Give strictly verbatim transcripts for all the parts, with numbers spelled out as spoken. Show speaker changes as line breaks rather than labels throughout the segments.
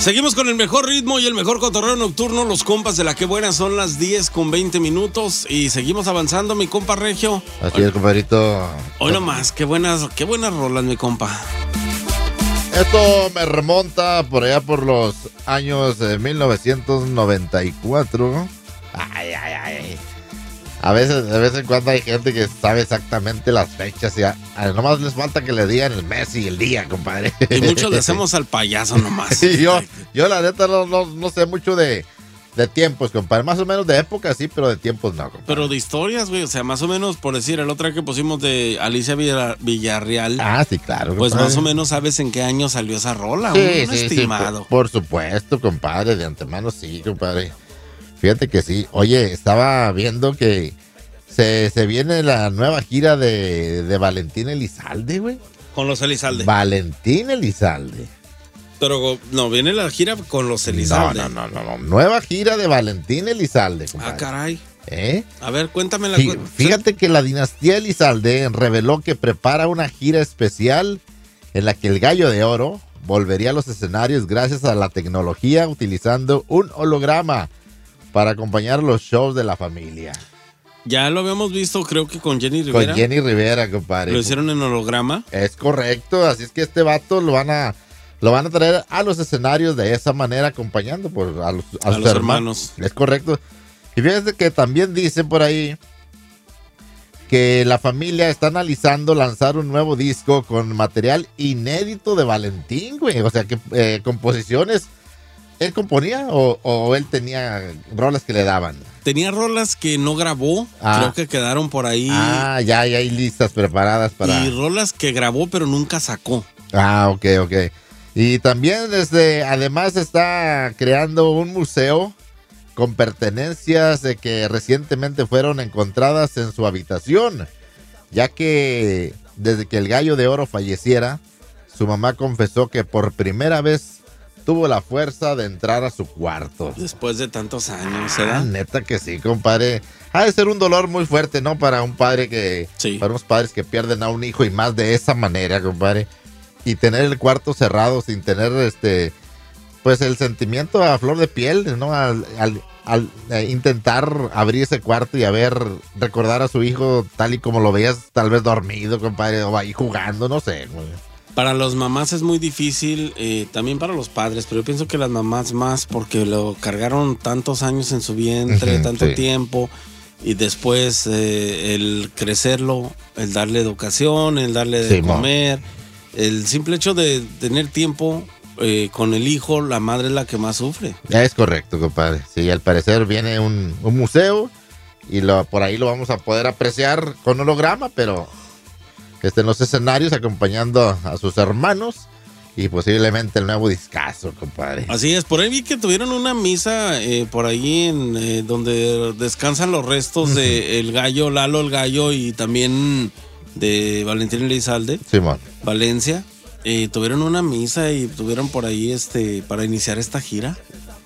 Seguimos con el mejor ritmo y el mejor cotorreo nocturno. Los compas de La Que Buena, son las diez con veinte minutos y seguimos avanzando, mi compa Regio.
Así es, compadrito.
Hoy nomás, qué buenas, qué buenas rolas, mi compa.
Esto me remonta por allá por los años de mil novecientos noventa y cuatro. Ay, ay, ay. A veces, de vez en cuando hay gente que sabe exactamente las fechas y a, a, nomás les falta que le digan el mes y el día, compadre.
Y muchos le hacemos al payaso nomás.
Y yo, yo la neta no, no, no sé mucho de, de tiempos, compadre. Más o menos de época sí, pero de tiempos no, compadre.
Pero de historias, güey, o sea, más o menos, por decir, el otro que pusimos de Alicia Villarreal.
Ah, sí, claro,
pues
compadre.
Más o menos sabes en qué año salió esa rola,
sí,
un
sí,
estimado.
Sí, por, por supuesto, compadre, de antemano sí, compadre. Fíjate que sí. Oye, estaba viendo que se, se viene la nueva gira de, de Valentín Elizalde, güey.
Con los Elizalde.
Valentín Elizalde.
Pero no, viene la gira con los Elizalde.
No, no, no, no, no. Nueva gira de Valentín Elizalde, compadre.
Ah, caray.
¿Eh?
A ver, cuéntame la
Fí, Fíjate que la dinastía Elizalde reveló que prepara una gira especial en la que el Gallo de Oro volvería a los escenarios gracias a la tecnología, utilizando un holograma para acompañar los shows de la familia.
Ya lo habíamos visto, creo que con Jenny Rivera.
Con Jenny Rivera, compadre.
Lo hicieron en holograma.
Es correcto, así es que este vato lo van a lo van a traer a los escenarios de esa manera, acompañando por a los, a
a
sus
los
hermanos.
hermanos.
Es correcto. Y fíjense que también dicen por ahí que la familia está analizando lanzar un nuevo disco con material inédito de Valentín, güey. O sea, que eh, composiciones, ¿él componía o, o él tenía rolas que le daban?
Tenía rolas que no grabó, ah. creo que quedaron por ahí.
Ah, ya, ya hay listas preparadas para...
Y rolas que grabó pero nunca sacó.
Ah, ok, ok. Y también desde, además está creando un museo con pertenencias de que recientemente fueron encontradas en su habitación, ya que desde que el Gallo de Oro falleciera, su mamá confesó que por primera vez tuvo la fuerza de entrar a su cuarto.
Después de tantos años, ¿eh?
Ah, neta que sí, compadre. Ha de ser un dolor muy fuerte, ¿no? Para un padre que...
Sí.
Para unos padres que pierden a un hijo y más de esa manera, compadre. Y tener el cuarto cerrado sin tener, este... pues el sentimiento a flor de piel, ¿no? Al, al, al eh, intentar abrir ese cuarto y a ver, recordar a su hijo tal y como lo veías, tal vez dormido, compadre, o ahí jugando, no sé, güey.
Para las mamás es muy difícil, eh, también para los padres, pero yo pienso que las mamás más porque lo cargaron tantos años en su vientre, uh-huh, tanto sí. tiempo, y después eh, el crecerlo, el darle educación, el darle de sí, comer, no. el simple hecho de tener tiempo eh, con el hijo, la madre es la que más sufre.
Es correcto, compadre. Sí, al parecer viene un, un museo y lo, por ahí lo vamos a poder apreciar con holograma, pero... que esté en los escenarios acompañando a, a sus hermanos y posiblemente el nuevo discazo, compadre.
Así es, por ahí vi que tuvieron una misa eh, por ahí en eh, donde descansan los restos uh-huh. de el gallo, Lalo el Gallo y también de Valentín Elizalde,
Simón.
Valencia. Eh, tuvieron una misa y tuvieron por ahí este para iniciar esta gira.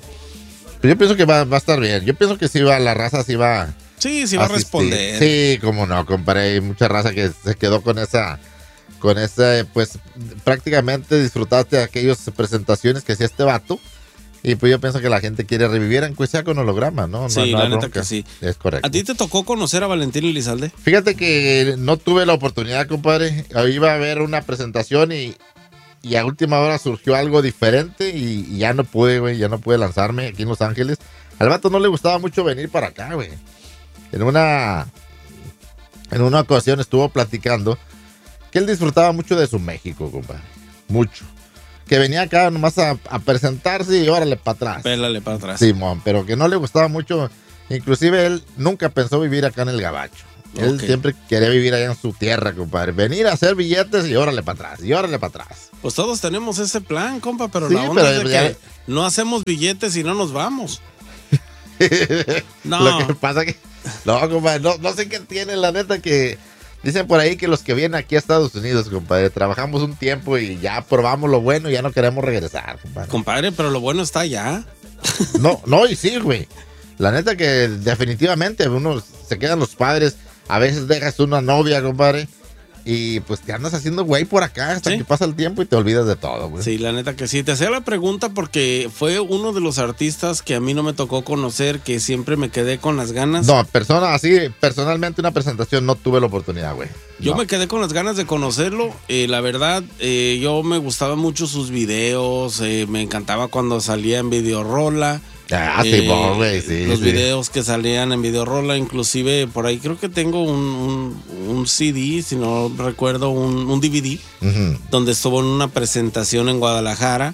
Yo pienso que va, va a estar bien. Yo pienso que sí va, la raza sí va.
Sí, sí va asistir. a responder.
Sí, cómo no, compadre. Hay mucha raza que se quedó con esa, con esa, pues prácticamente disfrutaste de aquellas presentaciones que hacía este vato. Y pues yo pienso que la gente quiere revivir, aunque sea con holograma, ¿no?
Sí,
no, no
la neta
bronca.
que sí.
Es correcto.
¿A ti te tocó conocer a Valentín Elizalde?
Fíjate que no tuve la oportunidad, compadre. Iba a haber una presentación y, y a última hora surgió algo diferente y, y ya no pude, güey, ya no pude lanzarme aquí en Los Ángeles. Al vato no le gustaba mucho venir para acá, güey. En una, en una ocasión estuvo platicando que él disfrutaba mucho de su México, compadre. Mucho. Que venía acá nomás a, a presentarse y órale para atrás.
Pélale para atrás.
Simón, pero que no le gustaba mucho. Inclusive él nunca pensó vivir acá en el Gabacho. Él okay. siempre quería vivir allá en su tierra, compadre. Venir a hacer billetes y órale para atrás, y órale para atrás.
Pues todos tenemos ese plan, compa, pero
sí,
la onda
pero
es de
ya...
que no hacemos billetes y no nos vamos.
No. Lo que pasa que... No, compadre, no, no sé qué tiene, la neta, que dicen por ahí que los que vienen aquí a Estados Unidos, compadre, trabajamos un tiempo y ya probamos lo bueno y ya no queremos regresar, compadre.
Compadre, pero lo bueno está allá.
No, no, y sí, güey. La neta que definitivamente uno se quedan los padres, a veces dejas una novia, compadre, y pues te andas haciendo güey por acá hasta
¿Sí?
que pasa el tiempo y te olvidas de todo, güey.
Sí, la neta que sí. Te hacía la pregunta porque fue uno de los artistas que a mí no me tocó conocer, que siempre me quedé con las ganas.
No, persona, así, personalmente una presentación no tuve la oportunidad, güey.
Yo
no.
me quedé con las ganas de conocerlo. Eh, la verdad, eh, yo me gustaban mucho sus videos. Eh, me encantaba cuando salía en Videorola.
Ah, sí,
Eh,
güey, sí.
los
sí.
videos que salían en Videorola, inclusive por ahí creo que tengo un, un, un C D, si no recuerdo, un, un D V D,
Uh-huh.
donde estuvo en una presentación en Guadalajara,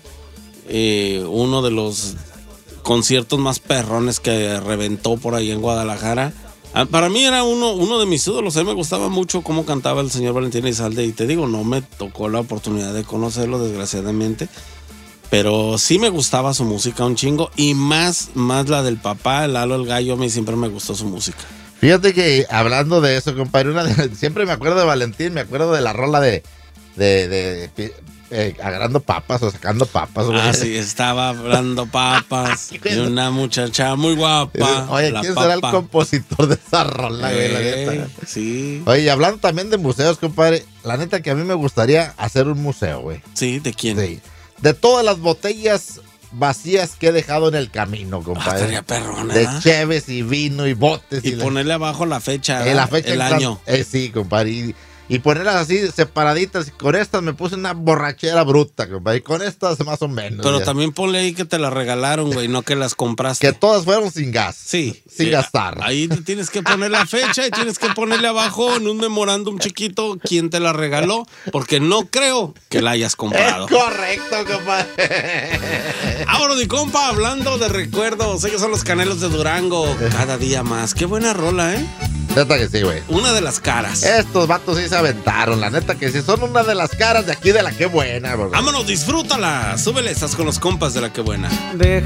eh, uno de los conciertos más perrones que reventó por ahí en Guadalajara. Ah, para mí era uno, uno de mis ídolos, a mí me gustaba mucho cómo cantaba el señor Valentín Elizalde, y te digo, no me tocó la oportunidad de conocerlo, desgraciadamente. Pero sí me gustaba su música un chingo, y más, más la del papá, Lalo el Gallo, a mí siempre me gustó su música.
Fíjate que hablando de eso, compadre, una de, siempre me acuerdo de Valentín, me acuerdo de la rola de, de, de, de eh, agarrando papas o sacando papas, güey.
Ah, sí, estaba hablando papas y una muchacha muy guapa.
Oye,
la
¿quién
papa.
será el compositor de esa rola, güey? La
Eh,
neta.
sí.
Oye, y hablando también de museos, compadre, la neta que a mí me gustaría hacer un museo, güey.
Sí, ¿de quién?
Sí. De todas las botellas vacías que he dejado en el camino,
Ah,
compadre.
estaría perrona.
De cheves y vino y botes.
Y
la-
ponerle abajo la fecha,
eh, la fecha
el
exacta.
año.
Eh, sí, compadre. Y, y ponerlas así separaditas. Y con estas me puse una borrachera bruta, compadre. Y con estas más o menos.
Pero
ya.
también ponle ahí que te las regalaron, güey, no que las compraste.
Que todas fueron sin gas.
Sí.
Sin
eh,
gastar.
Ahí te tienes que poner la fecha y tienes que ponerle abajo en un memorándum chiquito quién te la regaló, porque no creo que la hayas comprado.
Es correcto, compadre.
Ahora, mi compa, hablando de recuerdos, ellos son los Canelos de Durango, cada día más. Qué buena rola, ¿eh?
Neta que sí, güey.
Una de las caras.
Estos vatos sí se aventaron. La neta que sí. Son una de las caras de aquí de la que buena, güey.
Vámonos, disfrútala. Súbele, estás con los compas de la que buena.
Deja